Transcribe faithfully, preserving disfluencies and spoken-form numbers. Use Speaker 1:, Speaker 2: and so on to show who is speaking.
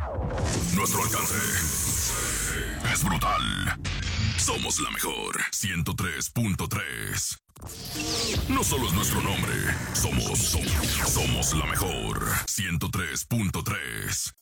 Speaker 1: Nuestro alcance es brutal. Somos la mejor. ciento tres punto tres. No solo es nuestro nombre. Somos, somos, somos la mejor. ciento tres punto tres.